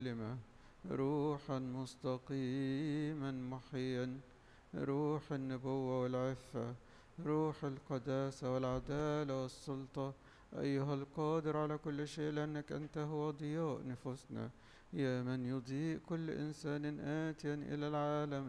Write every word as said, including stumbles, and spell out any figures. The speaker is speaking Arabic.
لما روحا مستقيما محيا، روح النبوة والعفة، روح القداسة والعدالة والسلطة، أيها القادر على كل شيء، لأنك أنت هو ضياء نفوسنا، يا من يضيء كل إنسان آتيا إلى العالم